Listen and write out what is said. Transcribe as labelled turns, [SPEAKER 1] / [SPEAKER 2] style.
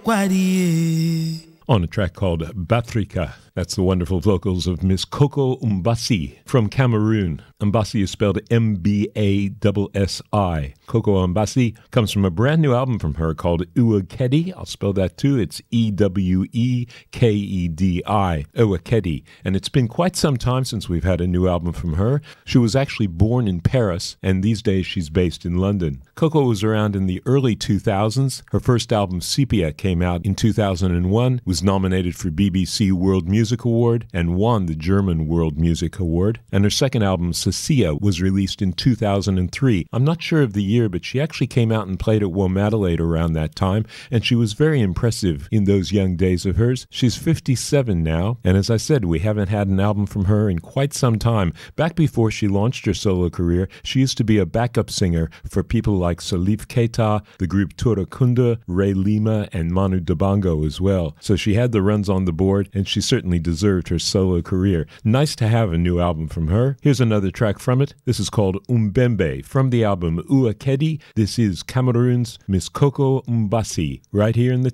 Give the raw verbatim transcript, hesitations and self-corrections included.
[SPEAKER 1] Guadie.
[SPEAKER 2] On a track called Batrika. That's the wonderful vocals of Miss Coco Mbassi from Cameroon. Mbassi is spelled M B A S S I. Coco Mbassi comes from a brand new album from her called Uwakedi. I'll spell that too. It's E W E K E D I. Uwakedi. And it's been quite some time since we've had a new album from her. She was actually born in Paris, and these days she's based in London. Coco was around in the early two thousands. Her first album, Sepia, came out in two thousand one, was nominated for B B C World Music Award and won the German World Music Award. And her second album, Sasia, was released in two thousand three. I'm not sure of the year, but she actually came out and played at Womadelaide around that time, and she was very impressive in those young days of hers. She's fifty-seven now, and as I said, we haven't had an album from her in quite some time. Back before she launched her solo career, she used to be a backup singer for people like Salif Keita, the group Tora Kunda, Ray Lima, and Manu Dibango as well. So she had the runs on the board, and she certainly deserved her solo career. Nice to have a new album from her. Here's another track from it. This is called Umbembe from the album Uwakedi. This is Cameroon's Miss Coco Mbassi, right here in the